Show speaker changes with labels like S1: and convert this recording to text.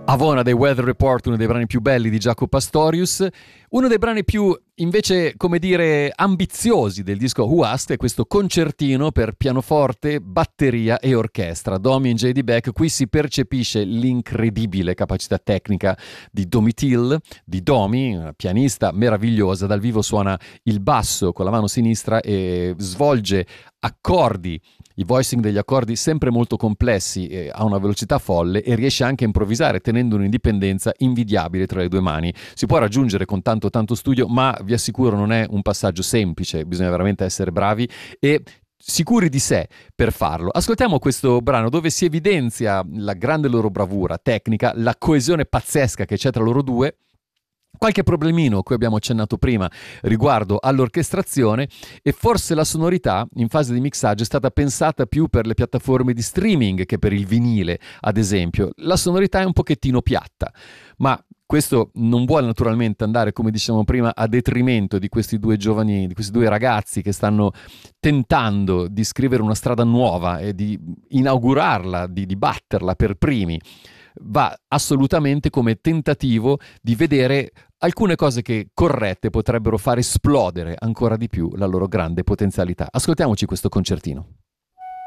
S1: Avona dei Weather Report, uno dei brani più belli di Jaco Pastorius, uno dei brani più, invece, come dire, ambiziosi del disco Who Asked è questo concertino per pianoforte, batteria e orchestra. Domi in J.D. Beck, qui si percepisce l'incredibile capacità tecnica di Domi Till, di Domi, una pianista meravigliosa, dal vivo suona il basso con la mano sinistra e svolge accordi, i voicing degli accordi sempre molto complessi, a una velocità folle, e riesce anche a improvvisare tenendo un'indipendenza invidiabile tra le due mani. Si può raggiungere con tanto studio, ma vi assicuro non è un passaggio semplice, bisogna veramente essere bravi e sicuri di sé per farlo. Ascoltiamo questo brano dove si evidenzia la grande loro bravura tecnica, la coesione pazzesca che c'è tra loro due. Qualche problemino, cui abbiamo accennato prima, riguardo all'orchestrazione, e forse la sonorità in fase di mixaggio è stata pensata più per le piattaforme di streaming che per il vinile, ad esempio. La sonorità è un pochettino piatta, ma questo non vuole naturalmente andare, come dicevamo prima, a detrimento di questi due giovani, di questi due ragazzi che stanno tentando di scrivere una strada nuova e di inaugurarla, di batterla per primi. Va assolutamente come tentativo di vedere alcune cose che, corrette, potrebbero far esplodere ancora di più la loro grande potenzialità. Ascoltiamoci questo concertino.